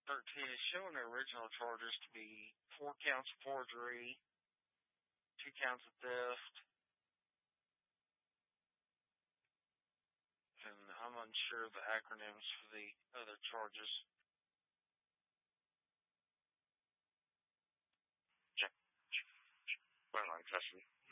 13 is showing the original charges to be 4 counts of forgery, 2 counts of theft, and I'm unsure of the acronyms for the other charges. Well, I'm custody.